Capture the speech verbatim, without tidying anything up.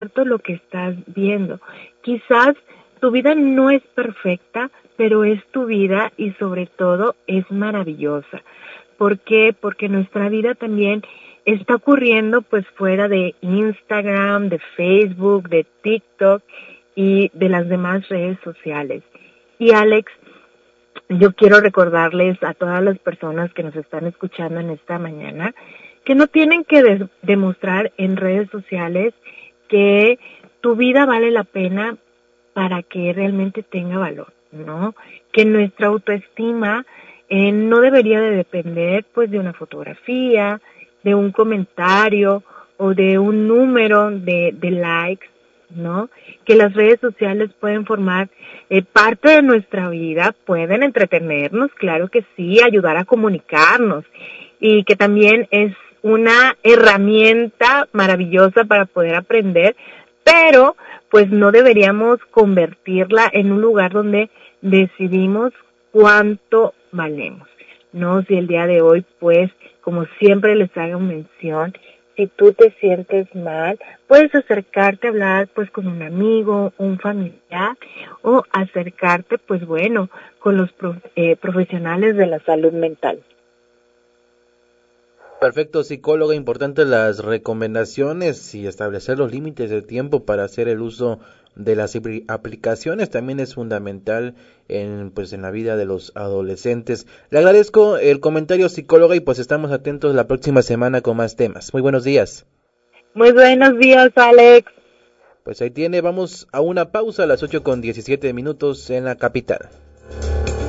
comparto lo que estás viendo. Quizás tu vida no es perfecta, pero es tu vida y sobre todo es maravillosa. ¿Por qué? Porque nuestra vida también está ocurriendo pues fuera de Instagram, de Facebook, de TikTok y de las demás redes sociales. Y Alex, yo quiero recordarles a todas las personas que nos están escuchando en esta mañana que no tienen que de- demostrar en redes sociales que tu vida vale la pena para que realmente tenga valor, ¿no? Que nuestra autoestima eh, no debería de depender pues de una fotografía, de un comentario o de un número de, de likes, ¿no? Que las redes sociales pueden formar eh, parte de nuestra vida, pueden entretenernos, claro que sí, ayudar a comunicarnos y que también es una herramienta maravillosa para poder aprender, pero pues no deberíamos convertirla en un lugar donde decidimos cuánto valemos, ¿no? Si el día de hoy, pues, como siempre les hago mención, si tú te sientes mal, puedes acercarte a hablar, pues, con un amigo, un familiar, o acercarte, pues, bueno, con los prof- eh, profesionales de la salud mental. Perfecto, psicóloga, importante las recomendaciones y establecer los límites de tiempo para hacer el uso de las apli- aplicaciones también es fundamental en pues en la vida de los adolescentes. Le agradezco el comentario, psicóloga, y pues estamos atentos la próxima semana con más temas. Muy buenos días. Muy buenos días, Alex. Pues ahí tiene, vamos a una pausa a las ocho con diecisiete minutos en la capital.